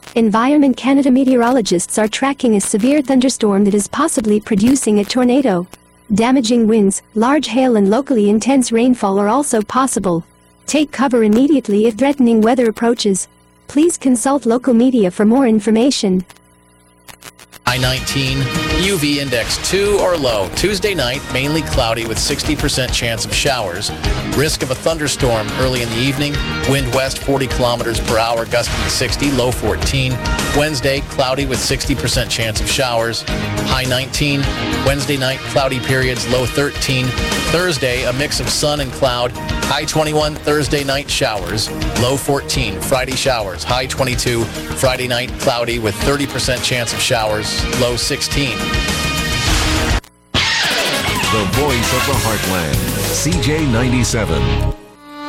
Environment Canada meteorologists are tracking a severe thunderstorm that is possibly producing a tornado. Damaging winds, large hail and locally intense rainfall are also possible. Take cover immediately if threatening weather approaches. Please consult local media for more information. I-19, UV index 2 or low. Tuesday night, mainly cloudy with 60% chance of showers. Risk of a thunderstorm early in the evening. Wind west 40 kilometers per hour, gusting to 60, low 14. Wednesday, cloudy with 60% chance of showers. High 19. Wednesday night, cloudy periods, low 13. Thursday, a mix of sun and cloud. High 21, Thursday night showers, low 14. Friday showers, high 22. Friday night cloudy with 30% chance of showers, low 16. The voice of the heartland, CJ97.